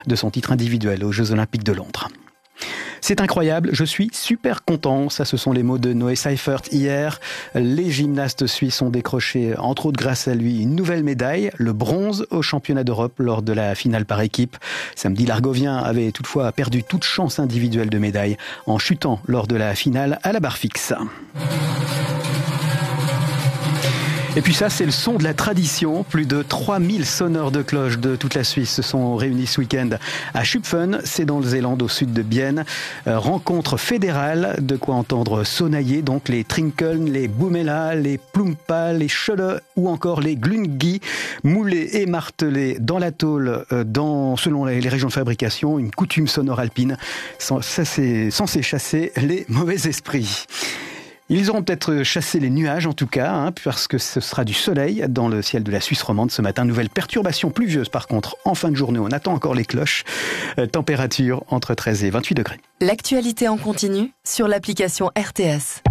de son titre individuel aux Jeux Olympiques de Londres. C'est incroyable, je suis super content. Ça, ce sont les mots de Noé Seifert hier. Les gymnastes suisses ont décroché, entre autres grâce à lui, une nouvelle médaille, le bronze au championnat d'Europe lors de la finale par équipe. Samedi, l'Argovien avait toutefois perdu toute chance individuelle de médaille en chutant lors de la finale à la barre fixe. Et puis ça, c'est le son de la tradition. Plus de 3000 sonneurs de cloches de toute la Suisse se sont réunis ce week-end à Schupfen, c'est dans le Zélande, au sud de Bienne. Rencontre fédérale, de quoi entendre sonnailler, donc les Trinkeln, les Boumela, les Plumpa, les Schölle ou encore les Glungi, moulés et martelés dans la tôle, selon les régions de fabrication, une coutume sonore alpine. Ça, c'est censé chasser les mauvais esprits. Ils auront peut-être chassé les nuages en tout cas, parce que ce sera du soleil dans le ciel de la Suisse romande ce matin. Nouvelle perturbation pluvieuse par contre en fin de journée. On attend encore les cloches. Température entre 13 et 28 degrés. L'actualité en continu sur l'application RTS.